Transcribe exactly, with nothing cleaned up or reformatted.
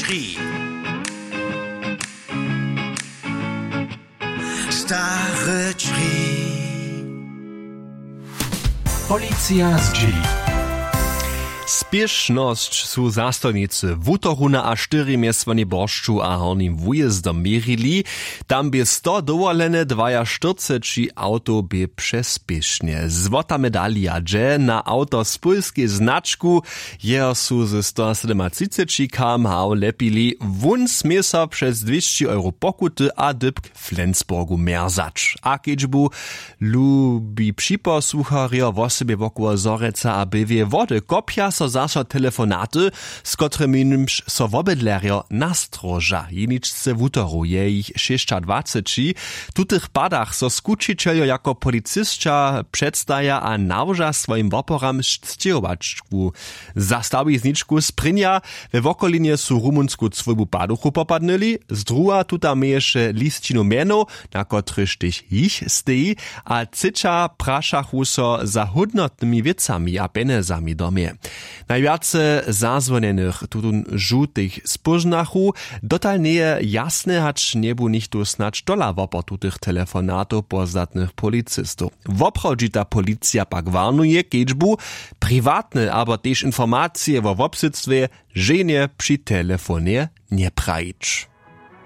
drzwi. Stare drzwi. Policja z dzieli. Spieszność su zastojnicy Wutoruna a štyri miestvani Boršću a hornim wujezdom mierili. Tam by sto dowolene dvaja štyrceci auto by přespiešne. Złota medalia dże na auto z polskiej znaczku, jeho su ze sto siedemdziesiąt kilometrów lepili, wun smesa przez dwieście euro pokuty a dybk w Flensburgu merzacz. A keďbu lubi připosłuchario w osobie wokół Zoreca a bywie wody kopia so zaso telefonaty, z którymi nimż so wobydlerio nastroża. Jeniczce wutoruje ich dwadzieścia. Tutych padach so skučiteľjo jako policystka przedstaja a nawrza swoim woporam stějovačku. Zastawi zniczku sprinja, we wokolinie su rumunsku cwybu paduchu popadnyli, z druga tuta mieješe listinu meno, na kotryż tych ich stei, a cyča praszachu so za hodnotnymi wiecami a penezami domie. Najwiace zazwonenych tutun żółtych spożnachu dotalnie jasne hacz niebu nichtu snacz dola wopor tutych telefonatów pozdatnych policystów. Woprawdzi ta policja pak warnuje, keďbu prywatne albo też informacje o wobsyctwie żenie przy telefonie nie prajić.